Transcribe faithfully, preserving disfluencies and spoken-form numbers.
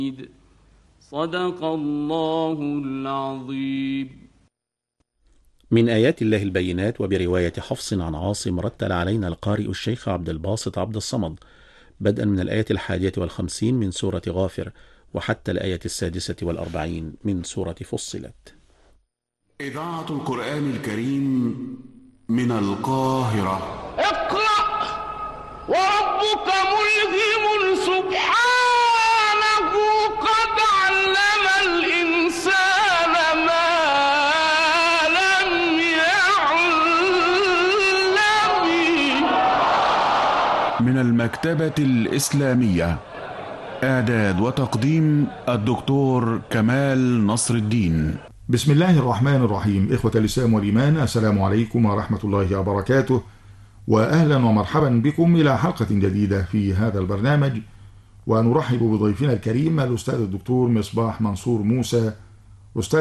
صدق الله العظيم. من آيات الله البينات، وبرواية حفص عن عاصم رتل علينا القارئ الشيخ عبد الباسط عبد الصمد بدءا من الآية الحادية والخمسين من سورة غافر وحتى الآية السادسة والأربعين من سورة فصلت. إذاعة القرآن الكريم من القاهرة. اقرأ وربك ملهم سبحانه قد علم الإنسان ما لم يعلم. من المكتبة الإسلامية، إعداد وتقديم الدكتور كمال نصر الدين. بسم الله الرحمن الرحيم. إخوة الإسلام والإيمان، السلام عليكم ورحمة الله وبركاته، وأهلا ومرحبا بكم إلى حلقة جديدة في هذا البرنامج، ونرحب بضيفنا الكريم الأستاذ الدكتور مصباح منصور موسى، أستاذ